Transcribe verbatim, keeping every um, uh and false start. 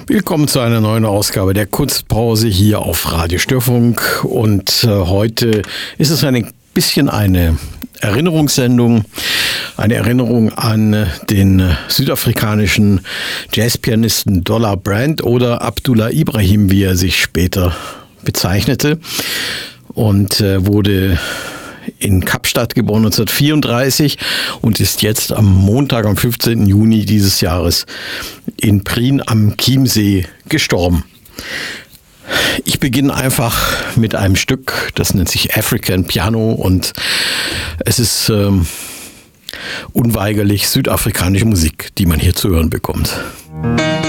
Willkommen zu einer neuen Ausgabe der Kunstpause hier auf Radio Störfunk. Und äh, heute ist es ein bisschen eine Erinnerungssendung, eine Erinnerung an den südafrikanischen Jazzpianisten Dollar Brand oder Abdullah Ibrahim, wie er sich später bezeichnete, und äh, wurde in Kapstadt geboren neunzehnhundertvierunddreißig und ist jetzt am Montag, am fünfzehnten Juni dieses Jahres in Prien am Chiemsee gestorben. Ich beginne einfach mit einem Stück, das nennt sich African Piano, und es ist ähm, unweigerlich südafrikanische Musik, die man hier zu hören bekommt.